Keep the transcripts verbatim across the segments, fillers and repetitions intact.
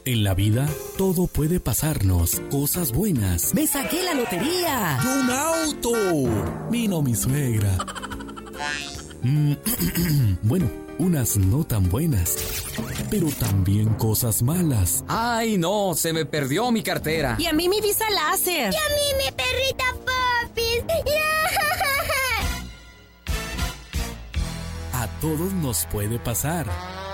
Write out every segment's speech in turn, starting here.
En la vida, todo puede pasarnos. Cosas buenas. ¡Me saqué la lotería! ¡Y un auto! Vino mi suegra. Mm, bueno, unas no tan buenas, pero también cosas malas. ¡Ay, no! Se me perdió mi cartera. Y a mí mi visa láser. Y a mí mi perrita Popis. A todos nos puede pasar.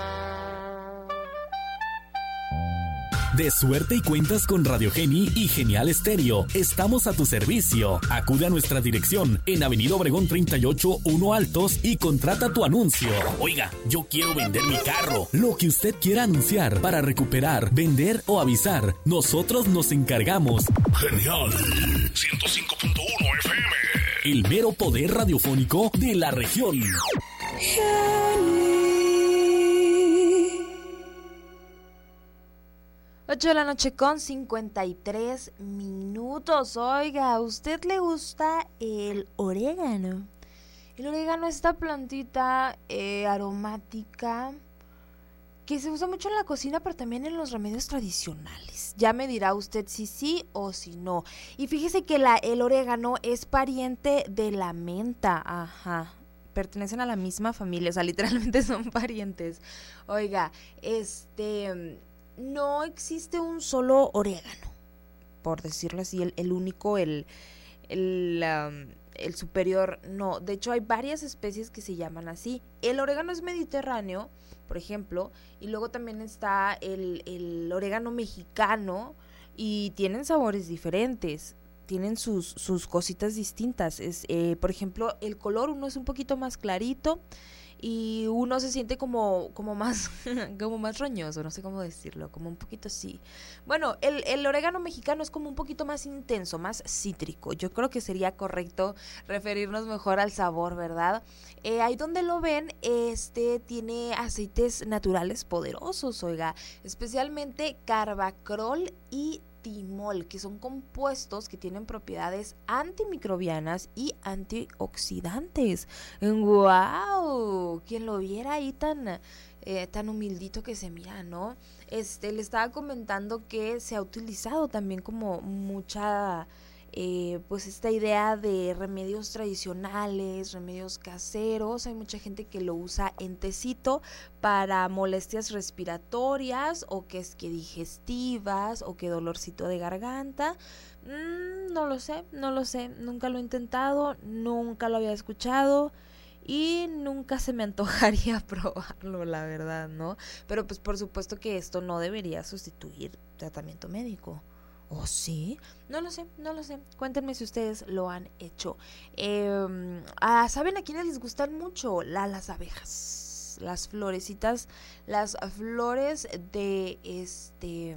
De suerte y cuentas con Radio Geni y Genial Estéreo. Estamos a tu servicio. Acude a nuestra dirección en Avenida Obregón treinta y ocho, uno Altos y contrata tu anuncio. Oiga, yo quiero vender mi carro. Lo que usted quiera anunciar para recuperar, vender o avisar, nosotros nos encargamos. Genial ciento cinco punto uno F M. El mero poder radiofónico de la región. ocho de la noche con cincuenta y tres minutos. Oiga, ¿a usted le gusta el orégano? El orégano es esta plantita eh, aromática que se usa mucho en la cocina, pero también en los remedios tradicionales. Ya me dirá usted si sí o si no. Y fíjese que la, el orégano es pariente de la menta. Ajá. Pertenecen a la misma familia, o sea, literalmente son parientes. Oiga, este... no existe un solo orégano, por decirlo así, el, el único, el, el, um, el superior, no. De hecho, hay varias especies que se llaman así. El orégano es mediterráneo, por ejemplo, y luego también está el, el orégano mexicano, y tienen sabores diferentes, tienen sus, sus cositas distintas. Es, eh, por ejemplo, el color, uno es un poquito más clarito, y uno se siente como, como más, como más roñoso, no sé cómo decirlo, como un poquito así. Bueno, el, el orégano mexicano es como un poquito más intenso, más cítrico. Yo creo que sería correcto referirnos mejor al sabor, ¿verdad? Eh, ahí donde lo ven, este tiene aceites naturales poderosos, oiga, especialmente carbacrol y timol, que son compuestos que tienen propiedades antimicrobianas y antioxidantes. ¡Wow! Quien lo viera ahí tan, eh, tan humildito que se mira, ¿no? Este, le estaba comentando que se ha utilizado también como mucha... Eh, pues esta idea de remedios tradicionales, remedios caseros. Hay mucha gente que lo usa en tecito para molestias respiratorias, o que es que digestivas, o que dolorcito de garganta. Mm, no lo sé, no lo sé, nunca lo he intentado, nunca lo había escuchado y nunca se me antojaría probarlo, la verdad, ¿no? Pero pues por supuesto que esto no debería sustituir tratamiento médico. ¿Oh, sí? No lo sé, no lo sé. Cuéntenme si ustedes lo han hecho. Eh, ah, ¿saben a quiénes les gustan mucho? La, las abejas. Las florecitas, las flores de este...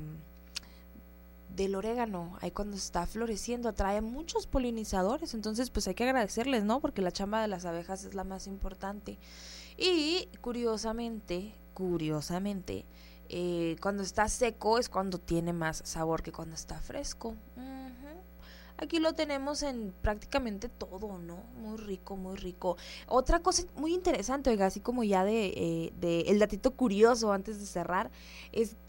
del orégano, ahí cuando está floreciendo, atrae muchos polinizadores. Entonces pues hay que agradecerles, ¿no? Porque la chamba de las abejas es la más importante. Y curiosamente, curiosamente... Eh, cuando está seco es cuando tiene más sabor que cuando está fresco. Uh-huh. Aquí lo tenemos en prácticamente todo, ¿no? Muy rico, muy rico. Otra cosa muy interesante, oiga, así como ya de, eh, de el datito curioso antes de cerrar, es